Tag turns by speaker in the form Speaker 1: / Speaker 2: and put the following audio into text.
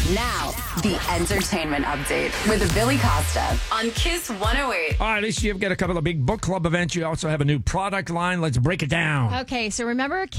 Speaker 1: Now, the entertainment update with Billy Costa on Kiss 108.
Speaker 2: All right, Lisa, you've got a couple of big book club events. You also have a new product line. Let's break it down.
Speaker 3: Okay, so remember